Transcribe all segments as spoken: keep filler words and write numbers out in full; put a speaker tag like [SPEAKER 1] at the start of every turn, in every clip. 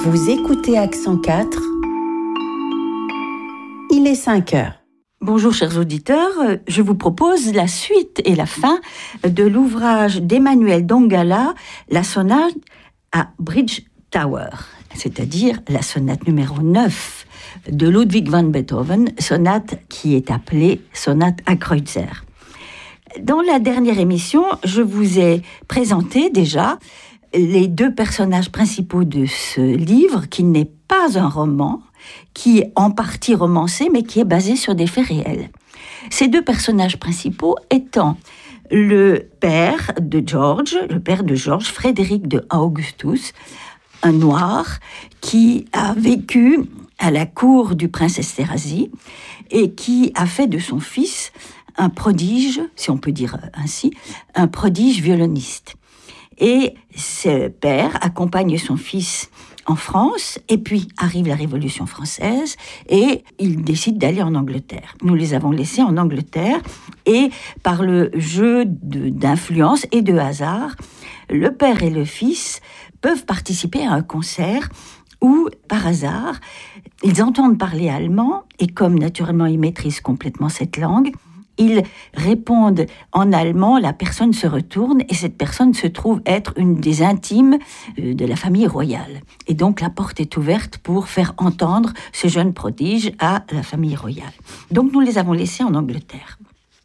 [SPEAKER 1] Vous écoutez Accent quatre. Il est cinq heures.
[SPEAKER 2] Bonjour chers auditeurs, je vous propose la suite et la fin de l'ouvrage d'Emmanuel Dongala, la sonate à Bridge Tower, c'est-à-dire la sonate numéro neuf de Ludwig van Beethoven, sonate qui est appelée sonate à Kreutzer. Dans la dernière émission, je vous ai présenté déjà les deux personnages principaux de ce livre, qui n'est pas un roman, qui est en partie romancé, mais qui est basé sur des faits réels. Ces deux personnages principaux étant le père de George, le père de George, Frédéric de Augustus, un noir qui a vécu à la cour du prince Esterhazy et qui a fait de son fils un prodige, si on peut dire ainsi, un prodige violoniste. Et ce père accompagne son fils en France, et puis arrive la Révolution française, et il décide d'aller en Angleterre. Nous les avons laissés en Angleterre, et par le jeu de, d'influence et de hasard, le père et le fils peuvent participer à un concert où, par hasard, ils entendent parler allemand, et comme naturellement ils maîtrisent complètement cette langue, ils répondent en allemand, la personne se retourne et cette personne se trouve être une des intimes de la famille royale. Et donc la porte est ouverte pour faire entendre ce jeune prodige à la famille royale. Donc nous les avons laissés en Angleterre.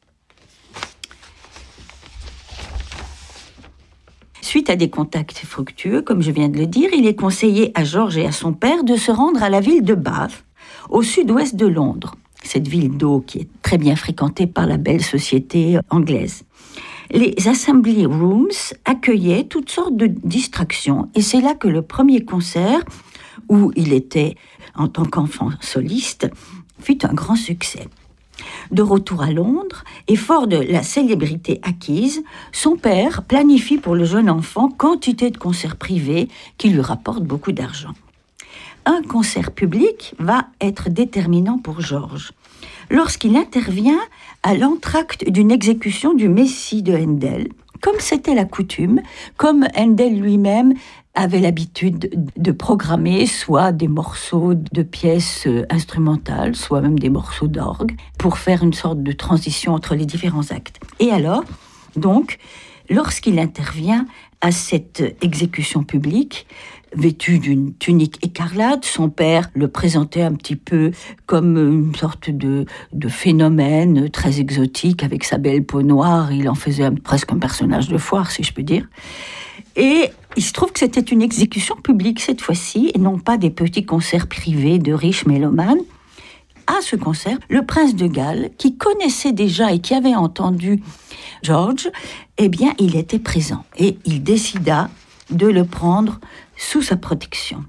[SPEAKER 2] Suite à des contacts fructueux, comme je viens de le dire, il est conseillé à George et à son père de se rendre à la ville de Bath, au sud-ouest de Londres. Cette ville d'eau qui est très bien fréquentée par la belle société anglaise. Les assembly rooms accueillaient toutes sortes de distractions, et c'est là que le premier concert, où il était en tant qu'enfant soliste, fut un grand succès. De retour à Londres, et fort de la célébrité acquise, son père planifie pour le jeune enfant quantité de concerts privés qui lui rapportent beaucoup d'argent. Un concert public va être déterminant pour George, lorsqu'il intervient à l'entracte d'une exécution du Messie de Handel, comme c'était la coutume, comme Handel lui-même avait l'habitude de programmer soit des morceaux de pièces instrumentales, soit même des morceaux d'orgue, pour faire une sorte de transition entre les différents actes. Et alors, donc, lorsqu'il intervient à cette exécution publique, vêtu d'une tunique écarlate, son père le présentait un petit peu comme une sorte de, de phénomène très exotique avec sa belle peau noire. Il en faisait un, presque un personnage de foire, si je peux dire. Et il se trouve que c'était une exécution publique cette fois-ci, et non pas des petits concerts privés de riches mélomanes. À ce concert, le prince de Galles, qui connaissait déjà et qui avait entendu George, eh bien, il était présent. Et il décida de le prendre sous sa protection.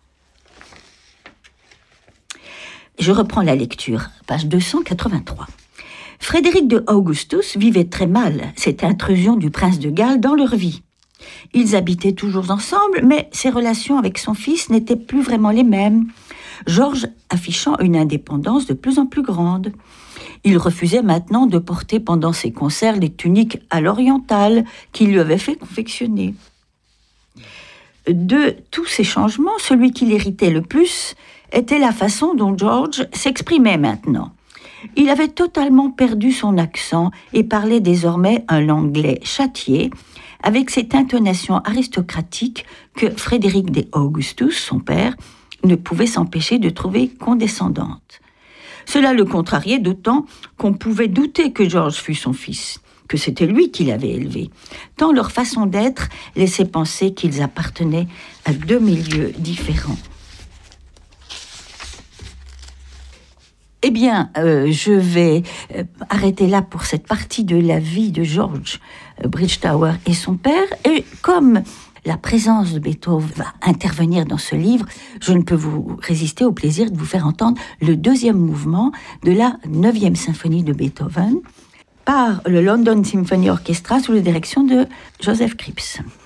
[SPEAKER 2] Je reprends la lecture, page deux cent quatre-vingt-trois. Frédéric de Augustus vivait très mal cette intrusion du prince de Galles dans leur vie. Ils habitaient toujours ensemble, mais ses relations avec son fils n'étaient plus vraiment les mêmes, Georges affichant une indépendance de plus en plus grande. Il refusait maintenant de porter pendant ses concerts les tuniques à l'orientale qu'il lui avait fait confectionner. De tous ces changements, celui qui l'irritait le plus était la façon dont George s'exprimait maintenant. Il avait totalement perdu son accent et parlait désormais un anglais châtié, avec cette intonation aristocratique que Frédéric de Augustus, son père, ne pouvait s'empêcher de trouver condescendante. Cela le contrariait d'autant qu'on pouvait douter que George fût son fils, que c'était lui qui l'avait élevé, tant leur façon d'être laissait penser qu'ils appartenaient à deux milieux différents. Eh bien, euh, je vais euh, arrêter là pour cette partie de la vie de George euh, Bridgetower et son père, et comme la présence de Beethoven va intervenir dans ce livre, je ne peux vous résister au plaisir de vous faire entendre le deuxième mouvement de la neuvième symphonie de Beethoven, par le London Symphony Orchestra sous la direction de Joseph Cripps.